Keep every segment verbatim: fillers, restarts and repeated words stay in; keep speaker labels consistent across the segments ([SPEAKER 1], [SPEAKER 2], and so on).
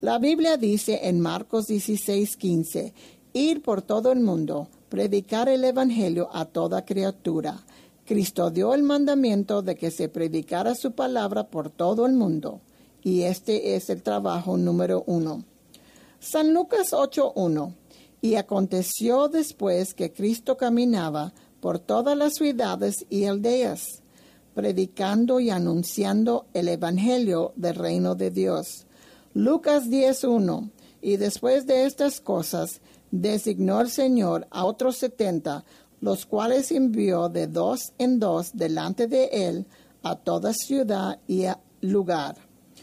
[SPEAKER 1] La Biblia dice en Marcos dieciséis quince, ir por todo el mundo, predicar el Evangelio a toda criatura. Cristo dio el mandamiento de que se predicara su palabra por todo el mundo, y este es el trabajo número uno. San Lucas ocho uno. Y aconteció después que Cristo caminaba por todas las ciudades y aldeas, predicando y anunciando el Evangelio del reino de Dios. Lucas diez uno. Y después de estas cosas, designó el Señor a otros setenta, los cuales envió de dos en dos delante de él a toda ciudad y lugar.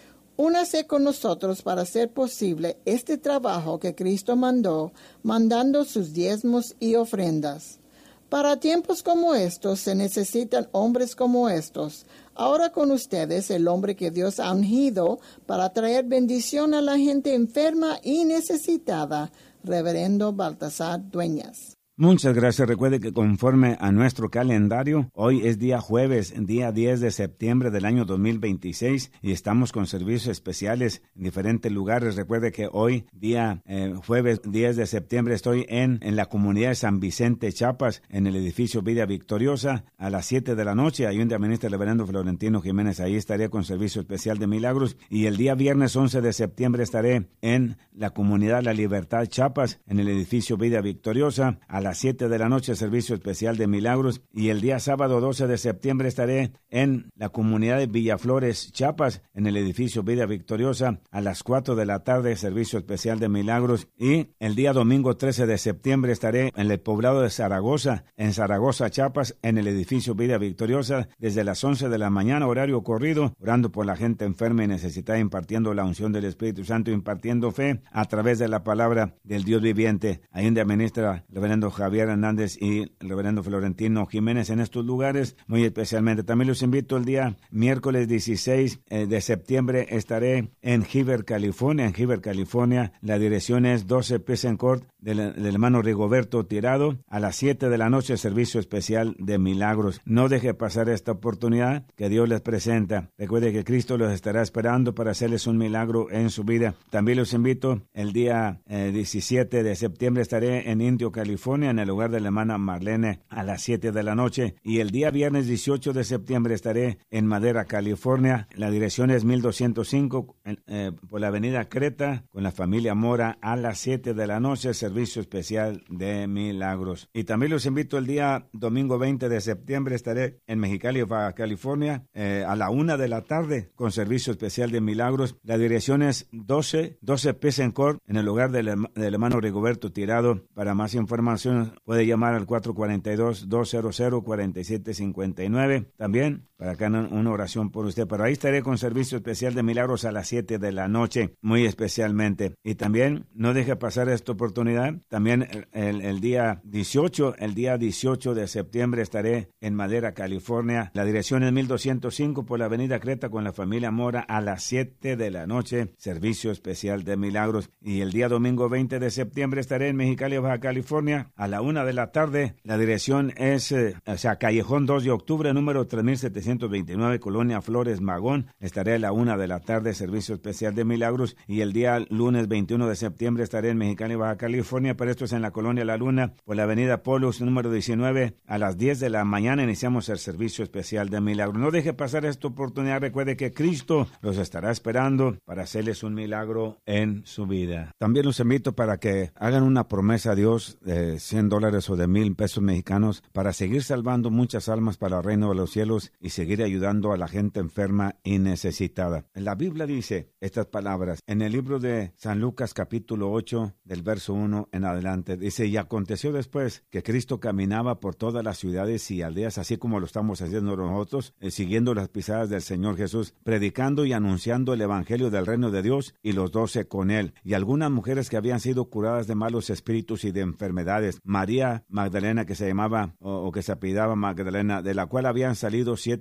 [SPEAKER 1] Únase con nosotros para hacer posible este trabajo que Cristo mandó, mandando sus diezmos y ofrendas. Para tiempos como estos se necesitan hombres como estos. Ahora con ustedes el hombre que Dios ha ungido para traer bendición a la gente enferma y necesitada, Reverendo Baltasar Dueñas.
[SPEAKER 2] Muchas gracias. Recuerde que conforme a nuestro calendario, hoy es día jueves, día diez de septiembre del año dos mil veintiséis, y estamos con servicios especiales en diferentes lugares. Recuerde que hoy, día eh, jueves diez de septiembre, estoy en, en la comunidad de San Vicente, Chiapas, en el edificio Vida Victoriosa, a las siete de la noche, ahí donde administra el reverendo Florentino Jiménez. Ahí estaré con servicio especial de milagros. Y el día viernes once de septiembre estaré en la comunidad La Libertad, Chiapas, en el edificio Vida Victoriosa, a las siete de la noche, servicio especial de milagros. Y el día sábado doce de septiembre estaré en la comunidad de Villaflores, Chiapas, en el edificio Vida Victoriosa, a las cuatro de la tarde, servicio especial de milagros. Y el día domingo trece de septiembre estaré en el poblado de Zaragoza, en Zaragoza, Chiapas, en el edificio Vida Victoriosa, desde las once de la mañana, horario corrido, orando por la gente enferma y necesitada, impartiendo la unción del Espíritu Santo, impartiendo fe a través de la palabra del Dios viviente. Ahí donde administra el reverendo Javier Hernández y el reverendo Florentino Jiménez en estos lugares, muy especialmente. También los invito el día miércoles dieciséis de septiembre, estaré en Heber, California, en Heber, California. La dirección es doce Peasant Court del, del hermano Rigoberto Tirado, a las siete de la noche, servicio especial de milagros. No deje pasar esta oportunidad que Dios les presenta. Recuerde que Cristo los estará esperando para hacerles un milagro en su vida. También los invito el día eh, diecisiete de septiembre, estaré en Indio, California, en el lugar de la hermana Marlene, a las siete de la noche. Y el día viernes dieciocho de septiembre estaré en Madera, California. La dirección es mil doscientos cinco eh, por la avenida Creta, con la familia Mora, a las siete de la noche, servicio especial de milagros. Y también los invito el día domingo veinte de septiembre, estaré en Mexicali, Baja California, eh, a la una de la tarde, con servicio especial de milagros. La dirección es doce Peasant Court, en el lugar del, del hermano Rigoberto Tirado. Para más información puede llamar al cuatro cuatro dos, dos cero cero, cuatro siete cinco nueve. También para acá una oración por usted. Pero ahí estaré con servicio especial de milagros a las siete de la noche, muy especialmente. Y también no deje pasar esta oportunidad. También el, el, el día dieciocho, el día dieciocho de septiembre estaré en Madera, California. La dirección es mil doscientos cinco por la avenida Creta, con la familia Mora, a las siete de la noche, servicio especial de milagros. Y el día domingo veinte de septiembre estaré en Mexicali, Baja California, a la una de la tarde. La dirección es, eh, o sea, Callejón dos de octubre, número tres mil setecientos veintinueve, Colonia Flores, Magón. Estaré a la una de la tarde, servicio especial de milagros. Y el día lunes veintiuno de septiembre estaré en Mexicali, Baja California, pero esto es en la Colonia La Luna, por la avenida Polos, número diecinueve, a las diez de la mañana iniciamos el servicio especial de milagros. No deje pasar esta oportunidad. Recuerde que Cristo los estará esperando para hacerles un milagro en su vida. También los invito para que hagan una promesa a Dios de cien dólares o de mil pesos mexicanos para seguir salvando muchas almas para el reino de los cielos y seguir ayudando a la gente enferma y necesitada. La Biblia dice estas palabras en el libro de San Lucas capítulo ocho del verso uno en adelante. Dice: y aconteció después que Cristo caminaba por todas las ciudades y aldeas, así como lo estamos haciendo nosotros, eh, siguiendo las pisadas del Señor Jesús, predicando y anunciando el evangelio del reino de Dios, y los doce con él. Y algunas mujeres que habían sido curadas de malos espíritus y de enfermedades. María Magdalena, que se llamaba o, o que se apellidaba Magdalena, de la cual habían salido siete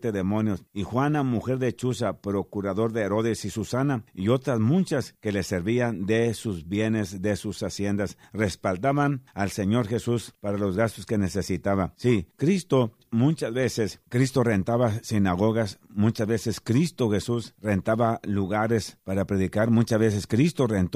[SPEAKER 2] siete demonios, y Juana, mujer de Chuza, procurador de Herodes, y Susana, y otras muchas que le servían de sus bienes, de sus haciendas, respaldaban al Señor Jesús para los gastos que necesitaba. Sí, Cristo, muchas veces, Cristo rentaba sinagogas, muchas veces Cristo Jesús rentaba lugares para predicar, muchas veces Cristo rentó